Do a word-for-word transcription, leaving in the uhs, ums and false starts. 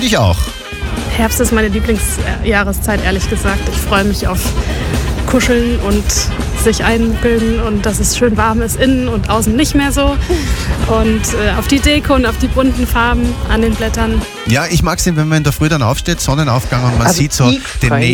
Finde ich auch. Herbst ist meine Lieblingsjahreszeit, ehrlich gesagt. Ich freue mich auf Kuscheln und sich einbilden und dass es schön warm ist, innen und außen nicht mehr so. Und äh, auf die Deko und auf die bunten Farben an den Blättern. Ja, ich mag es, wenn man in der Früh dann aufsteht, Sonnenaufgang und man Also sieht so ich den freu